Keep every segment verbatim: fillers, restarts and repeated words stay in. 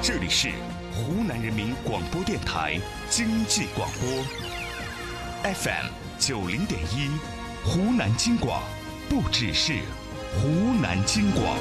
这里是湖南人民广播电台经济广播 F M 九零点一，湖南经广，不只是湖南经广。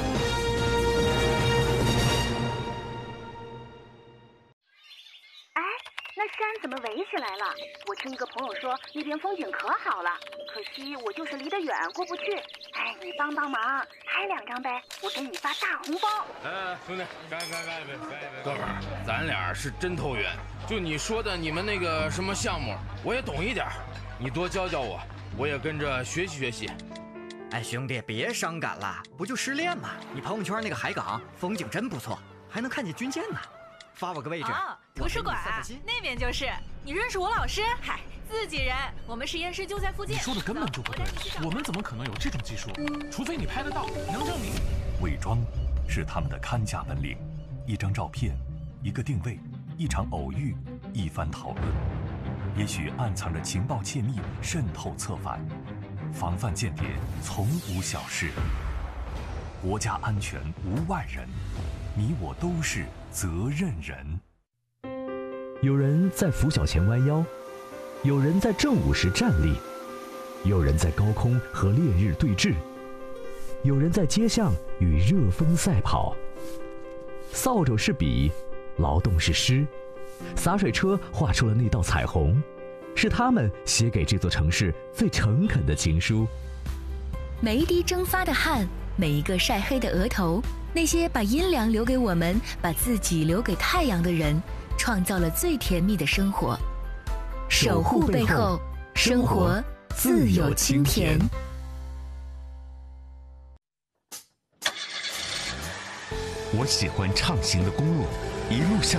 哎，那山怎么围起来了？我听一个朋友说那边风景可好了，可惜我就是离得远过不去。哎，你帮帮忙，拍两张呗，我给你发大红包。 哎，兄弟，干干干一杯，干一杯！哥们儿，咱俩是真投缘。就你说的你们那个什么项目，我也懂一点，你多教教我，我也跟着学习学习。 哎，兄弟，别伤感了，不就失恋吗？你朋友圈那个海港风景真不错，还能看见军舰呢。发我个位置。 哦，图书馆啊，那边就是。你认识我老师？嗨，自己人，我们实验室就在附近。 你说的根本就不对，我们怎么可能有这种技术？除非你拍得到，能证明。 伪装是他们的看家本领，一张照片，一个定位，一场偶遇，一番讨论，也许暗藏着情报窃密渗透策反。防范间谍从无小事，国家安全无外人，你我都是责任人。 有人在拂晓前弯腰，有人在正午时站立，有人在高空和烈日对峙，有人在街巷与热风赛跑。扫帚是笔，劳动是诗，洒水车画出了那道彩虹，是他们写给这座城市最诚恳的情书。 每一滴蒸发的汗，每一个晒黑的额头，那些把阴凉留给我们，把自己留给太阳的人，创造了最甜蜜的生活。守护背后，生活自有清甜。 我喜欢畅行的公路，一路向